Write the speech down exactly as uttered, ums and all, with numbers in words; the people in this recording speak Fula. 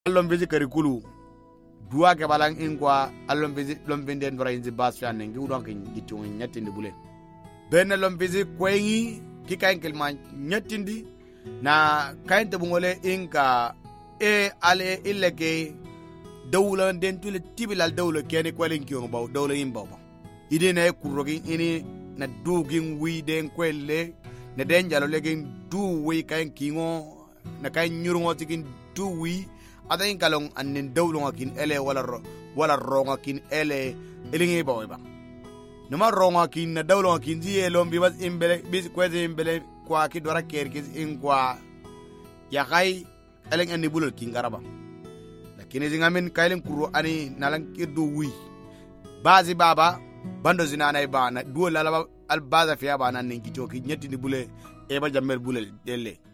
allon bezi karikulu duwa ke balang in kwa allon bezi lom benden dora inzi bas fi anen ngi udon ke gitu nyatindi bule ben lom bezi kwengi ki kain kelma nyatindi na kain te bungole inka e ale ileke dawla den tule tibilal dawla kene kwalen kiyo baw dawla imbaw ide na kurogi ini na dugin wi den kwelle na den jalo legin du wi kain kingo na kain nyurungo tikin du wi adain kalong anin dawlo kin ele wala ro wala ronga kin ele elingi baw ba numa ronga kin na dawlo kin ji elom bi bas imbele bis kweze imbele kwa ki dora kerkis in kwa ya kai eleng ani bulul kin garaba lakini zingamin kailen kuro ani nalan kirdu wi bazi baba bando zinana ibana duo lalaba al baza fiya bana ninki joki nyeti ni bule e ba jammel bulel delle